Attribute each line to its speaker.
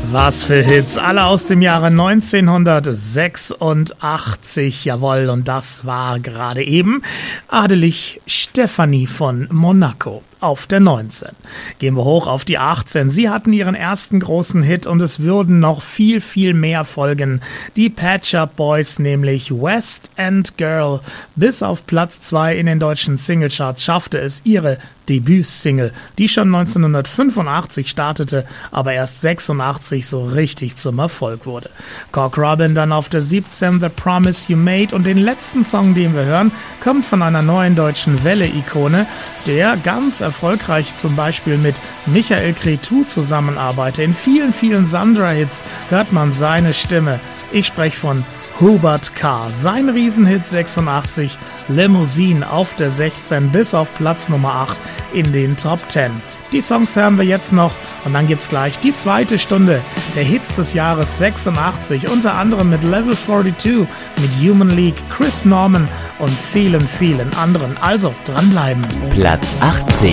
Speaker 1: Was für Hits, alle aus dem Jahre 1986, jawohl, und das war gerade eben Adelich Stefanie von Monaco auf der 19. Gehen wir hoch auf die 18. Sie hatten ihren ersten großen Hit und es würden noch viel, viel mehr folgen. Die Pet Shop Boys, nämlich West End Girl, bis auf Platz 2 in den deutschen Singlecharts schaffte es ihre Debütsingle, die schon 1985 startete, aber erst 86 so richtig zum Erfolg wurde. Cock Robin dann auf der 17, The Promise You Made, und den letzten Song, den wir hören, kommt von einer neuen deutschen Welle-Ikone, der ganz erfolgreich zum Beispiel mit Michael Cretu zusammenarbeitet. In vielen, vielen Sandra-Hits hört man seine Stimme. Ich spreche von Hubert K. Sein Riesenhit 86, Limousine auf der 16 bis auf Platz Nummer 8 in den Top 10. Die Songs hören wir jetzt noch und dann gibt's gleich die zweite Stunde der Hits des Jahres 86, unter anderem mit Level 42, mit Human League, Chris Norman und vielen, vielen anderen. Also dranbleiben.
Speaker 2: Platz 18.